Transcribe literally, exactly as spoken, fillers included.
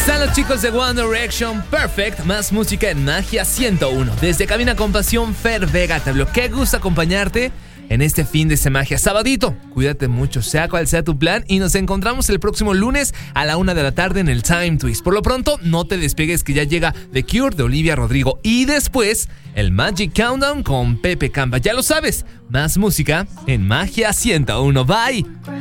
Están los chicos de One Direction, Perfect, más música en Magia ciento uno. Desde Cabina con Pasión, Fer Vega, te hablo. Qué gusto acompañarte en este fin de Semagia. Sabadito, cuídate mucho, sea cual sea tu plan, y nos encontramos el próximo lunes a la una de la tarde en el Time Twist. Por lo pronto, no te despegues, que ya llega The Cure de Olivia Rodrigo, y después el Magic Countdown con Pepe Campa. Ya lo sabes, más música en Magia ciento uno. Bye.